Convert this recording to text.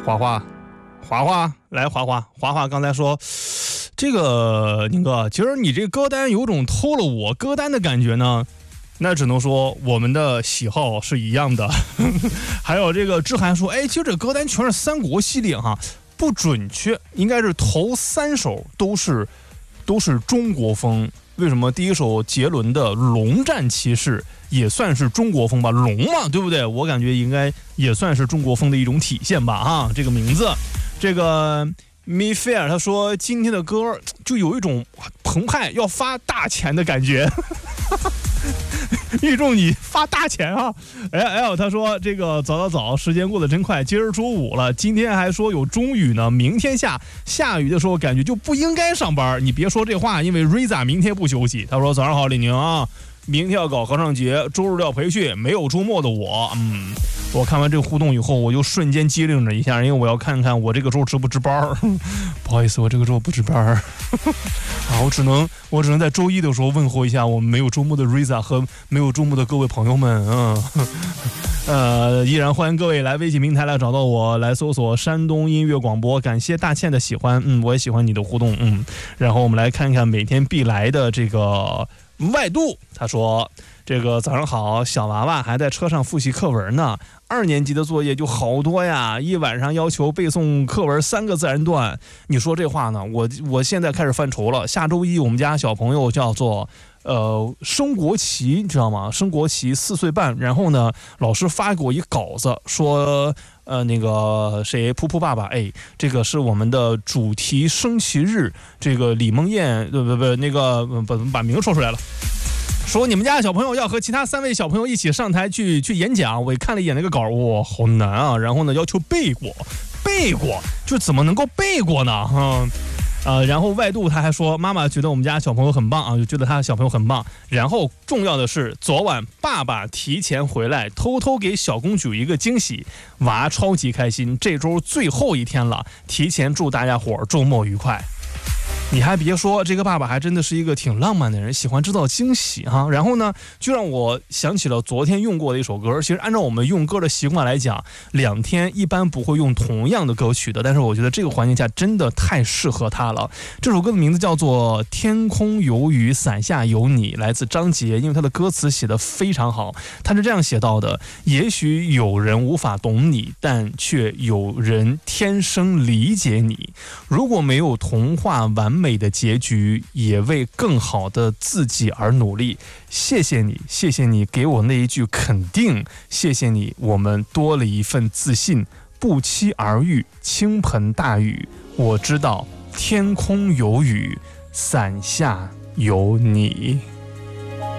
华华来，华华刚才说这个宁哥，其实你这歌单有种偷了我歌单的感觉呢。那只能说我们的喜好是一样的。还有这个志涵说，哎，其实这歌单全是三国系列哈，不准确，应该是头3首都是中国风。为什么第一首杰伦的《龙战骑士》也算是中国风吧？龙嘛，对不对？我感觉应该也算是中国风的一种体现吧。哈，这个名字，这个米菲尔他说今天的歌就有一种澎湃要发大钱的感觉。预祝你发大钱啊！L 他说这个早，时间过得真快，今儿周5了，今天还说有中雨呢，明天下雨的时候感觉就不应该上班。你别说这话，因为 Riza 明天不休息。他说早上好，李宁啊，明天要搞合唱节，周日要培训，没有周末的我看完这个互动以后，我就瞬间机灵了一下，因为我要看看我这个周值不值班。不好意思，我这个周不值班。啊，我只能在周一的时候问候一下我们没有周末的 Riza 和没有周末的各位朋友们。依然欢迎各位来微信平台来找到我，来搜索山东音乐广播。感谢大倩的喜欢，我也喜欢你的互动，然后我们来看看每天必来的这个外度，他说这个早上好，小娃娃还在车上复习课文呢，2年级的作业就好多呀，一晚上要求背诵课文3个自然段。你说这话呢，我现在开始犯愁了。下周一我们家小朋友叫做升国旗，你知道吗？升国旗4岁半，然后呢，老师发给我一稿子，说那个谁，噗噗爸爸，哎，这个是我们的主题升旗日，这个李梦燕，那个把名说出来了。说你们家的小朋友要和其他3位小朋友一起上台去演讲，我也看了一眼那个稿，哇，好难啊！然后呢，要求背过，就怎么能够背过呢？然后外度他还说，妈妈觉得我们家小朋友很棒啊，就觉得他小朋友很棒。然后重要的是，昨晚爸爸提前回来，偷偷给小公主一个惊喜，娃超级开心。这周最后一天了，提前祝大家伙周末愉快。你还别说，这个爸爸还真的是一个挺浪漫的人，喜欢制造惊喜哈。然后呢，就让我想起了昨天用过的一首歌。其实按照我们用歌的习惯来讲，2天一般不会用同样的歌曲的，但是我觉得这个环境下真的太适合它了。这首歌的名字叫做《天空有雨伞下有你》，来自张杰，因为他的歌词写得非常好。他是这样写到的：也许有人无法懂你，但却有人天生理解你。如果没有童话完美的结局，也为更好的自己而努力。谢谢你给我那一句肯定，谢谢你，我们多了一份自信。不期而遇，倾盆大雨，我知道天空有雨，伞下有你。